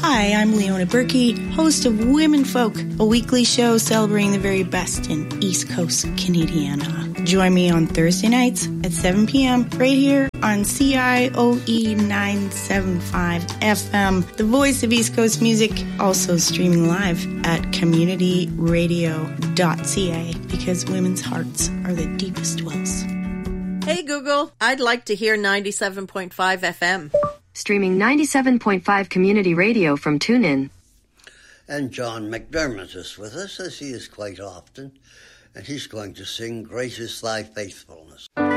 Hi, I'm Leona Berkey, host of Women Folk, a weekly show celebrating the very best in East Coast Canadiana. Join me on Thursday nights at 7 p.m. right here on CIOE 975 FM, the voice of East Coast music, also streaming live at communityradio.ca, because women's hearts are the deepest wells. Hey Google, I'd like to hear 97.5 FM. Streaming 97.5 Community Radio from TuneIn. And John McDermott is with us, as he is quite often, and he's going to sing Great is Thy Faithfulness.